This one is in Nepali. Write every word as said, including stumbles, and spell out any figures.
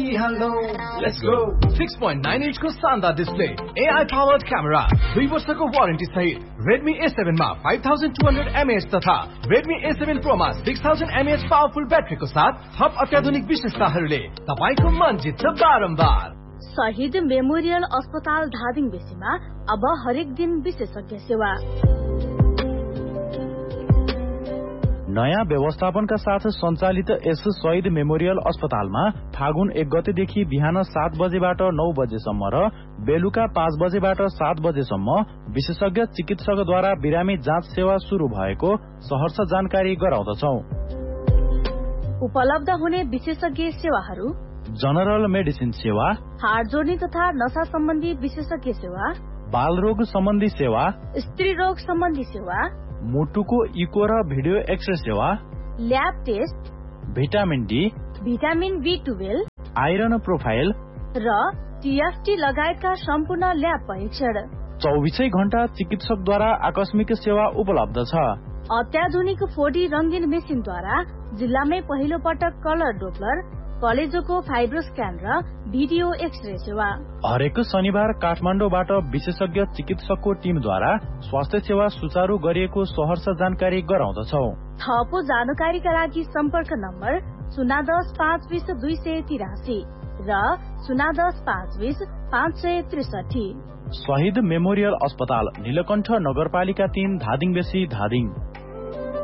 hello, let's go. six point nine inch को शानदार display, A I powered camera, दुई वर्षको वारेन्टी सहित Redmi A seven मा five thousand two hundred milliamp hours तथा Redmi A seven Pro मा six thousand milliamp hours powerful ब्याट्रीको साथ थप अत्याधुनिक विशेषताहरूले तपाईको मन जित्छ बारम्बार। शहीद मेमोरियल अस्पताल धादिङ बेसीमा अब हरेक दिन विशेषज्ञ सेवा। नयाँ व्यवस्थापनका साथ सञ्चालित यस शहीद मेमोरियल अस्पतालमा फागुन एक गतेदेखि बिहान सात बजेबाट नौ बजेसम्म र बेलुका पाँच बजेबाट सात बजेसम्म विशेषज्ञ चिकित्सकद्वारा बिरामी जाँच सेवा शुरू भएको सहर्ष जानकारी गराउँदछौ। उपलब्ध हुने विशेषज्ञ सेवाहरू: जनरल मेडिसिन सेवा, हाड जोड्ने तथा नशा सम्बन्धी विशेषज्ञ सेवा, बाल रोग सम्बन्धी सेवा, स्त्री रोग सम्बन्धी सेवा, मुटुको इको र भिडियो एक्सरे सेवा, lab test, vitamin D, vitamin be twelve, iron profile र टीएफटी लगायतका सम्पूर्ण ल्याब परीक्षण। चौबिसै घण्टा चिकित्सकद्वारा आकस्मिक सेवा उपलब्ध छ। अत्याधुनिक फोर डी रंगीन मेसिनद्वारा जिल्लामै पहिलो पटक कलर डोप्लर, कलेजोको फाइब्रो स्क्यान र भिडियो एक्सरे सेवा। हरेक शनिबार काठमाडौँबाट विशेषज्ञ चिकित्सकको टिमद्वारा स्वास्थ्य सेवा सुचारू गरिएको सहर्ष जानकारी गराउँदछौ। थप जानकारीका लागि सम्पर्क नम्बर शून्य दस पाँच बीस दुई सय तिरासी र शून्य दस पाँच बीस पाँच सय त्रिसठी। शहीद मेमोरियल अस्पताल नीलकण्ठ नगरपालिका तीन धादिङ बेसी धादिङ।